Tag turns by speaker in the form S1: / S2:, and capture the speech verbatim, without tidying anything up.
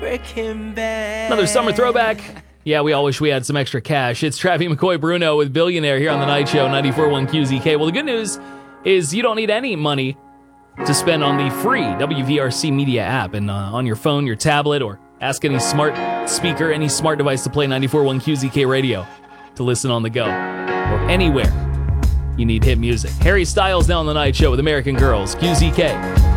S1: American band.
S2: Another summer throwback. Yeah, we all wish we had some extra cash. It's Travis McCoy Bruno with Billionaire here on The Night Show, ninety-four point one Q Z K. Well, the good news is you don't need any money to spend on the free W V R C Media app and uh, on your phone, your tablet, or ask any smart speaker, any smart device to play ninety-four point one Q Z K radio to listen on the go or anywhere you need hit music. Harry Styles now on The Night Show with American Girls, Q Z K.